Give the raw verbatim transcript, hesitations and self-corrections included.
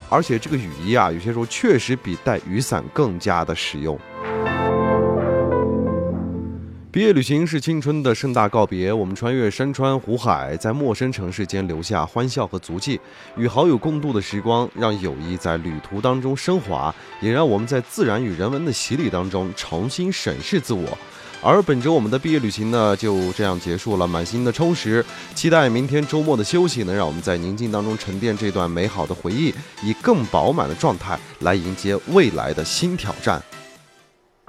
而且这个雨衣啊，有些时候确实比带雨伞更加的实用。毕业旅行是青春的盛大告别，我们穿越山川湖海，在陌生城市间留下欢笑和足迹，与好友共度的时光，让友谊在旅途当中升华，也让我们在自然与人文的洗礼当中重新审视自我。而本周我们的毕业旅行呢，就这样结束了，满心的充实。期待明天周末的休息能让我们在宁静当中沉淀这段美好的回忆，以更饱满的状态来迎接未来的新挑战。